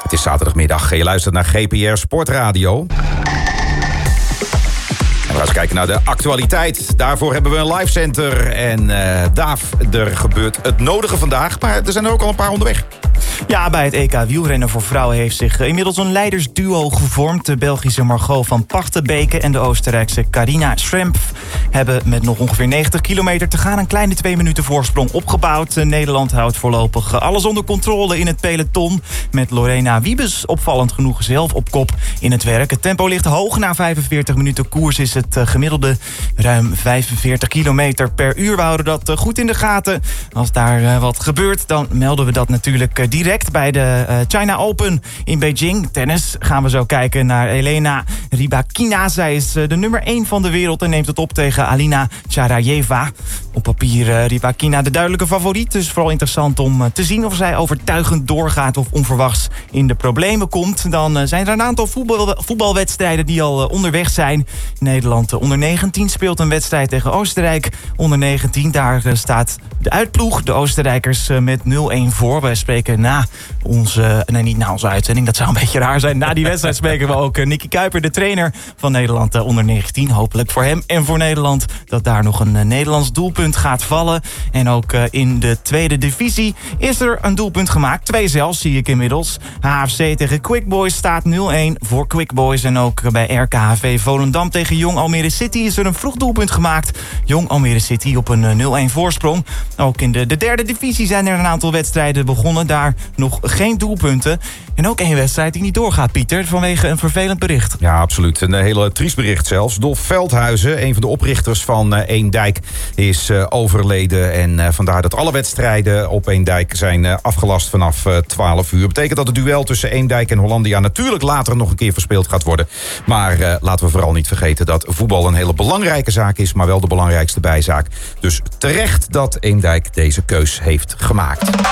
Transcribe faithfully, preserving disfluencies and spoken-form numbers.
Het is zaterdagmiddag. Je luistert naar G P R Sportradio. En we gaan eens kijken naar de actualiteit. Daarvoor hebben we een live center. En uh, Daaf, er gebeurt het nodige vandaag. Maar er zijn er ook al een paar onderweg. Ja, bij het E K wielrennen voor vrouwen heeft zich inmiddels een leidersduo gevormd. De Belgische Margot van Pachtenbeke en de Oostenrijkse Carina Schrempf hebben met nog ongeveer negentig kilometer te gaan een kleine twee minuten voorsprong opgebouwd. Nederland houdt voorlopig alles onder controle in het peloton. Met Lorena Wiebes opvallend genoeg zelf op kop in het werk. Het tempo ligt hoog. Na vijfenveertig minuten koers is het gemiddelde ruim vijfenveertig kilometer per uur. We houden dat goed in de gaten. Als daar wat gebeurt, dan melden we dat natuurlijk direct bij de China Open in Beijing. Tennis gaan we zo kijken naar Elena Rybakina. Zij is de nummer één van de wereld en neemt het op tegen Alina Tsarayeva. Op papier Rybakina de duidelijke favoriet. Dus vooral interessant om te zien of zij overtuigend doorgaat of onverwachts in de problemen komt. Dan zijn er een aantal voetbal, voetbalwedstrijden die al onderweg zijn. Nederland onder negentien speelt een wedstrijd tegen Oostenrijk. Onder negentien, daar staat de uitploeg, de Oostenrijkers, met nul-een voor. Wij spreken na onze, nee niet na onze uitzending, dat zou een beetje raar zijn. Na die wedstrijd spreken we ook Nicky Kuiper, de trainer van Nederland onder negentien. Hopelijk voor hem en voor Nederland dat daar nog een Nederlands doelpunt gaat vallen. En ook in de tweede divisie is er een doelpunt gemaakt. Twee zelfs, zie ik inmiddels. H F C tegen Quick Boys staat nul-een voor Quick Boys. En ook bij R K H V Volendam tegen Jong Almere City is er een vroeg doelpunt gemaakt. Jong Almere City op een nul-een voorsprong. Ook in de, de derde divisie zijn er een aantal wedstrijden begonnen. Daar nog geen doelpunten. En ook één wedstrijd die niet doorgaat, Pieter, vanwege een vervelend bericht. Ja, absoluut. Een hele triest bericht zelfs. Dolf Veldhuizen, een van de oprichters van uh, Eendijk, is uh, overleden. En uh, vandaar dat alle wedstrijden op Eendijk zijn uh, afgelast vanaf uh, twaalf uur. Betekent dat het duel tussen Eendijk en Hollandia natuurlijk later nog een keer verspeeld gaat worden. Maar uh, laten we vooral niet vergeten dat voetbal een hele belangrijke zaak is, maar wel de belangrijkste bijzaak. Dus terecht dat Eendijk deze keus heeft gemaakt.